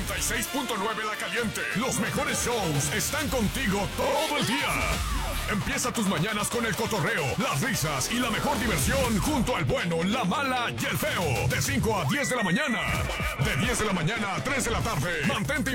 96.9 La Caliente. Los mejores shows están contigo todo el día. Empieza tus mañanas con el cotorreo, las risas y la mejor diversión junto al bueno, la mala y el feo. De 5 a 10 de la mañana. De 10 de la mañana a 3 de la tarde. Mantente